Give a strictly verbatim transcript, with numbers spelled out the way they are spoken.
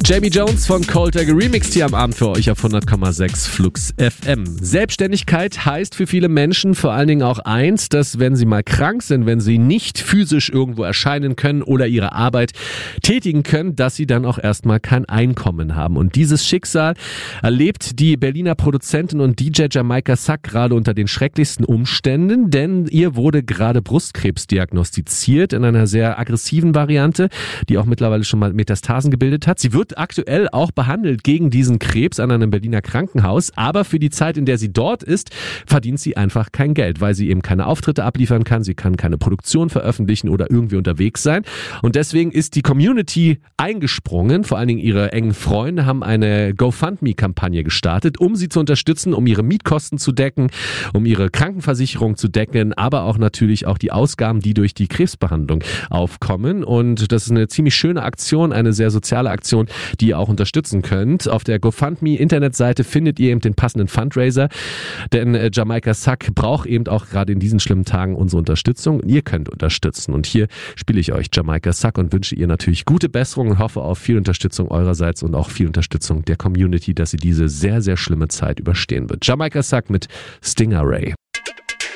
Jamie Jones von Colter geremixed hier am Abend für euch auf hundert Komma sechs Flux F M. Selbstständigkeit heißt für viele Menschen vor allen Dingen auch eins, dass wenn sie mal krank sind, wenn sie nicht physisch irgendwo erscheinen können oder ihre Arbeit tätigen können, dass sie dann auch erstmal kein Einkommen haben. Und dieses Schicksal erlebt die Berliner Produzentin und D J Jamaica Sack gerade unter den schrecklichsten Umständen, denn ihr wurde gerade Brustkrebs diagnostiziert in einer sehr aggressiven Variante, die auch mittlerweile schon mal Metastasen gebildet hat. Sie wird aktuell auch behandelt gegen diesen Krebs an einem Berliner Krankenhaus, aber für die Zeit, in der sie dort ist, verdient sie einfach kein Geld, weil sie eben keine Auftritte abliefern kann, sie kann keine Produktion veröffentlichen oder irgendwie unterwegs sein und deswegen ist die Community eingesprungen, vor allen Dingen ihre engen Freunde haben eine GoFundMe-Kampagne gestartet, um sie zu unterstützen, um ihre Mietkosten zu decken, um ihre Krankenversicherung zu decken, aber auch natürlich auch die Ausgaben, die durch die Krebsbehandlung aufkommen und das ist eine ziemlich schöne Aktion, eine sehr soziale Aktion, die ihr auch unterstützen könnt. Auf der GoFundMe-Internetseite findet ihr eben den passenden Fundraiser, denn äh, Jamaica Sack braucht eben auch gerade in diesen schlimmen Tagen unsere Unterstützung. Ihr könnt unterstützen und hier spiele ich euch Jamaica Sack und wünsche ihr natürlich gute Besserung und hoffe auf viel Unterstützung eurerseits und auch viel Unterstützung der Community, dass sie diese sehr, sehr schlimme Zeit überstehen wird. Jamaica Sack mit Stingray.